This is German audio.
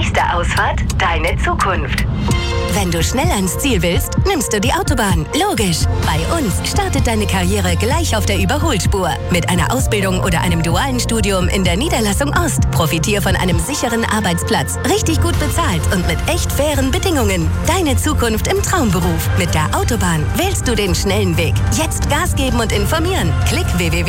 Nächste Ausfahrt, deine Zukunft. Wenn du schnell ans Ziel willst, nimmst du die Autobahn. Logisch. Bei uns startet deine Karriere gleich auf der Überholspur. Mit einer Ausbildung oder einem dualen Studium in der Niederlassung Ost. Profitier von einem sicheren Arbeitsplatz. Richtig gut bezahlt und mit echt fairen Bedingungen. Deine Zukunft im Traumberuf. Mit der Autobahn wählst du den schnellen Weg. Jetzt Gas geben und informieren. Klick www.